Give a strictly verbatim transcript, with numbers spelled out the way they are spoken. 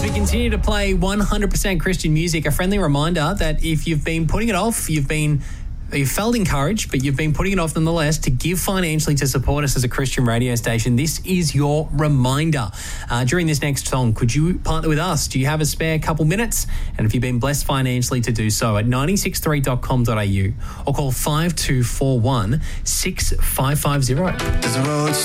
we continue to play one hundred percent Christian music, a friendly reminder that if you've been putting it off, you've been you've felt encouraged, but you've been putting it off nonetheless to give financially to support us as a Christian radio station, this is your reminder. Uh, during this next song, could you partner with us? Do you have a spare couple minutes? And if you've been blessed financially to do so, at nine six three dot com dot a u or call five two four one, six five five zero.